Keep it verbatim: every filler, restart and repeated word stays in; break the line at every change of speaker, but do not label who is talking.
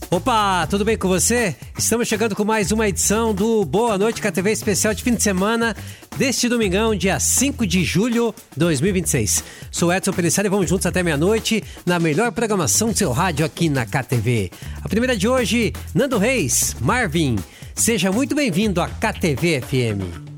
Opa, tudo bem com você? Estamos chegando com mais uma edição do Boa Noite K T V especial de fim de semana deste domingão, dia cinco de julho de dois mil e vinte e seis. Sou Edson Pelissari e vamos juntos até meia-noite na melhor programação do seu rádio aqui na K T V. A primeira de hoje, Nando Reis, Marvin. Seja muito bem-vindo à K T V F M.